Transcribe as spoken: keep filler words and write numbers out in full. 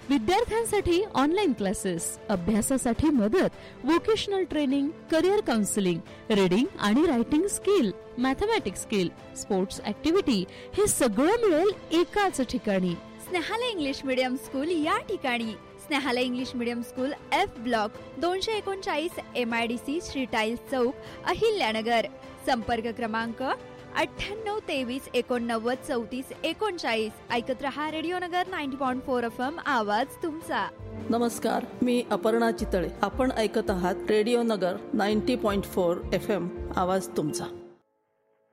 विद्यार्थ्यांसाठी online classes, अभ्यासासाठी मदत, vocational training, career counselling, reading आणि writing skill, mathematics skill, sports activity हे सगळं मिळेल एकाच ठिकाणी. स्नेहालय इंग्लिश मीडियम स्कूल या ठिकाणी. Snehalaya English medium school F block दोनशे एकोणचाळीस M I D C Shri tiles चौक, अहिल्यानगर. संपर्क क्रमांक अठ्ठ्याण्णव तेवीस एकोणनव्वद चौतीस एकोणचाळीस. ऐकत रहा रेडिओ नगर ninety point four F M, आवाज तुमचा. नमस्कार, मी अपर्णा चितळे. आपण ऐकत आहात रेडिओ नगर ninety point four F M, आवाज तुमचा.